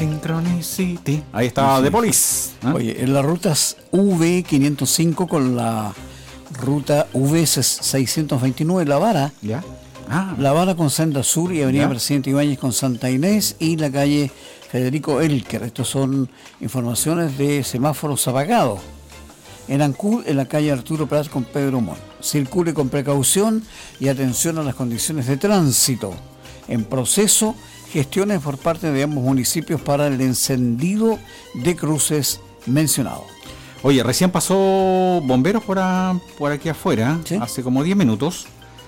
Synchronicity. Ahí está Sí. The Police. ¿Eh? Oye, en las rutas V505 con la ruta V629, La Vara. ¿Ya? Ah, La Vara con Senda Sur y Avenida ¿Ya? Presidente Ibáñez con Santa Inés y la calle Federico Elker. Estos son informaciones de semáforos apagados. En Ancud, en la calle Arturo Prat con Pedro Montt. Circule con precaución y atención a las condiciones de tránsito. En proceso, gestiones por parte de ambos municipios para el encendido de cruces mencionados. oye, recién pasó bomberos por aquí afuera, ¿Sí? hace como 10 minutos,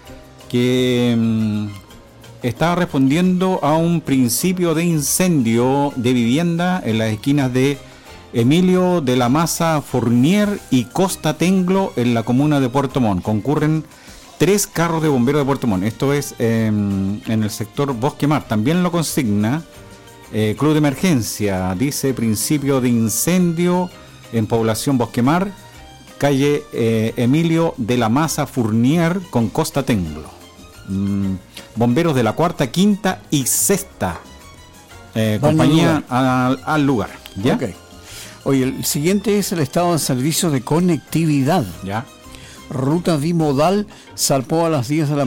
que estaba respondiendo a un principio de incendio de vivienda en las esquinas de Emilio de la Maza Fournier y Costa Tenglo en la comuna de Puerto Montt. Concurren 3 carros de bomberos de Puerto Montt. Esto es en el sector Bosque Mar. También lo consigna Club de Emergencia. Dice principio de incendio en población Bosque Mar, calle Emilio de la Maza Fournier con Costa Tenglo. Bomberos de la cuarta, quinta y sexta compañía al lugar. ¿Ya? Ok. Oye, el siguiente es el estado de servicio de conectividad. ¿Ya? Ruta bimodal zarpó a las 10 de la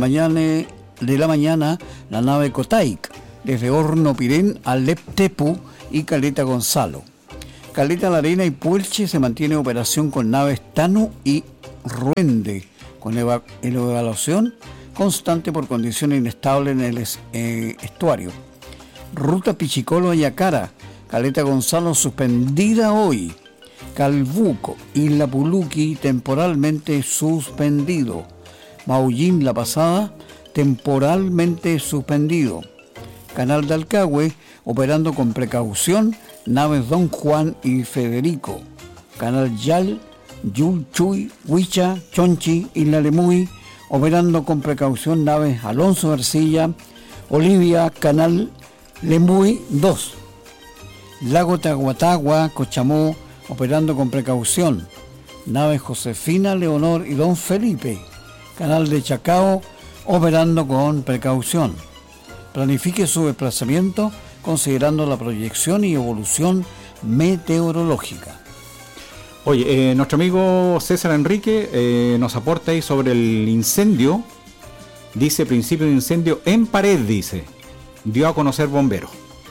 mañana la nave Cotaic, desde Horno Pirén a Leptepu y Caleta Gonzalo. Caleta La Arena y Puelche se mantiene operación con naves Tanu y Ruende, con evaluación constante por condiciones inestables en el estuario. Ruta Pichicolo a Yacara, Caleta Gonzalo suspendida hoy. Calbuco, Isla Puluqui temporalmente suspendido. Maullín La Pasada temporalmente suspendido. Canal de Alcagüe operando con precaución naves Don Juan y Federico. Canal Yal, Yul Chuy, Huicha, Chonchi, Isla Lemuy operando con precaución naves Alonso García, Olivia, Canal Lemuy 2. Lago Tahuatagua, Cochamó, operando con precaución. Naves Josefina, Leonor y Don Felipe. Canal de Chacao, operando con precaución. Planifique su desplazamiento considerando la proyección y evolución meteorológica. Oye, nuestro amigo César Enrique nos aporta ahí sobre el incendio. Dice principio de incendio en pared, dice. Dio a conocer bomberos.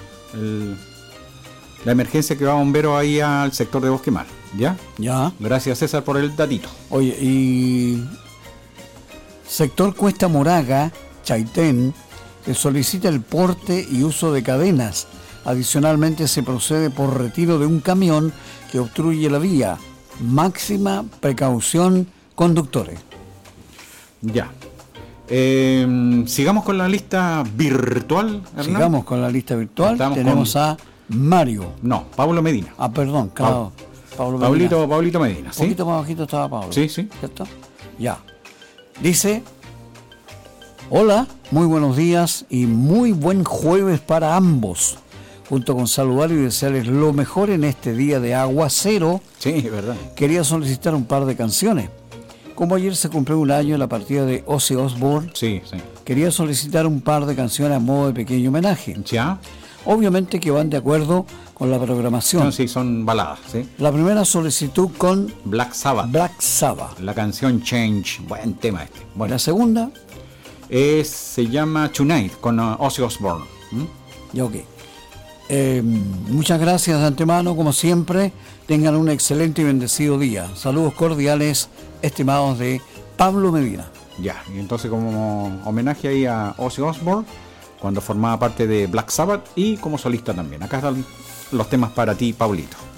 La emergencia que va bomberos ahí al sector de Bosque Mar. ¿Ya? Ya. Gracias, César, por el datito. Oye, y sector Cuesta Moraga, Chaitén, se solicita el porte y uso de cadenas. Adicionalmente se procede por retiro de un camión que obstruye la vía. Máxima precaución, conductores. Ya. Sigamos con la lista virtual, Hernán. Sigamos con la lista virtual. Estamos Tenemos a Mario. No, Pablo Medina. Ah, perdón, claro. Pablo Medina. Pablito Medina, Un ¿sí? poquito más bajito estaba Pablo. Sí, sí. ¿Cierto? Ya. Dice: hola, muy buenos días y muy buen jueves para ambos. Junto con saludar y desearles lo mejor en este día de aguacero, Sí, es verdad. quería solicitar un par de canciones. Como ayer se cumplió un año de la partida de Ozzy Osbourne, Sí, sí. quería solicitar un par de canciones a modo de pequeño homenaje. ¿Ya? Obviamente que van de acuerdo con la programación. No, sí, son baladas, ¿sí? La primera solicitud con Black Sabbath. Black Sabbath. La canción Change. Buen tema este. Bueno, La segunda, se llama Tonight con Ozzy Osbourne. ya ok. Muchas gracias de antemano, como siempre. Tengan un excelente y bendecido día. Saludos cordiales, estimados de Pablo Medina. Ya, y entonces como homenaje ahí a Ozzy Osbourne, cuando formaba parte de Black Sabbath y como solista también. Acá están los temas para ti, Pablito.